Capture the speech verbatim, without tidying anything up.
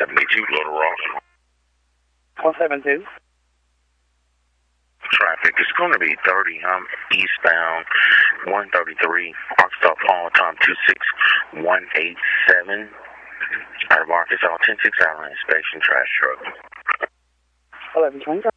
seventy-two, Little Rock. one seven two. Traffic is going to be thirty, um, eastbound, one thirty-three, Arkansas, Paul, time two six one eight seven. Out of Arkansas, ten six, Allen Inspection, trash truck. eleven twenty.